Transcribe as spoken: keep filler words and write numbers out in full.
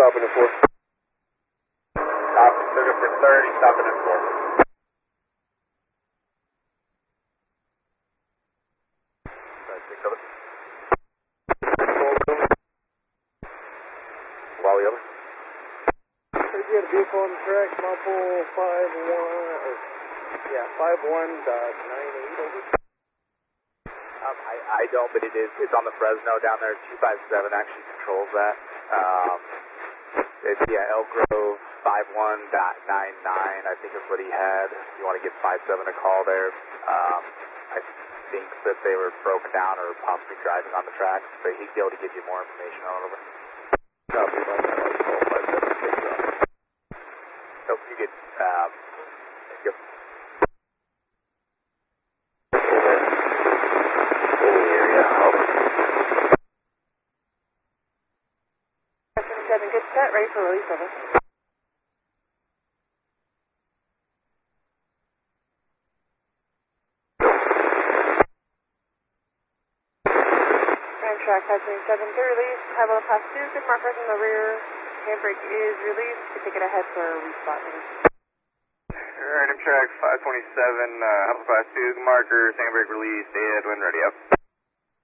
stopping at four. Stop, looking for thirty, stopping at four. Wally over. Could you get a vehicle on the track, Mopple five one, or, yeah, five one dot nine eight over? Um, I, I don't, but it is, it's on the Fresno down there. two five seven actually controls that. Um, it's, yeah, Elk Grove five one dot nine nine, I think is what he had. If you want to give five seven a call there. Um, I think that they were broken down or possibly driving on the track, but he'd be able to give you more information on it over. Copy, five seven, five seven, six, So you get, um, yep. seven, good set, ready for release over. Track five twenty-seven to release, high level pass two, good markers in the rear, handbrake is released, you take it ahead for respotting. Alright, I'm track five twenty-seven, uh, high level pass two, markers, handbrake released, ahead when ready, up.